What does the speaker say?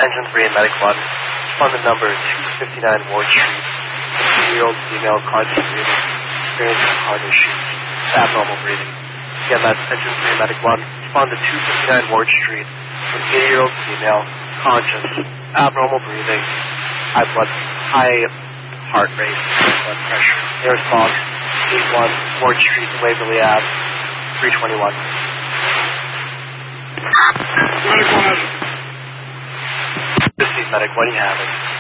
Engine 3 and Medic 1. Respond to number 259 Ward Street. 2-year-old female conscious breathing, experiencing heart issues, abnormal breathing. Again, that's Engine 3 and Medic 1. Respond to 259 Ward Street. 8-year-old female conscious, abnormal breathing, high heart rate, high blood pressure. Air response, 81 Ward Street, Waverly Ave, 321. Medic 1. This is Medic 1, you have it.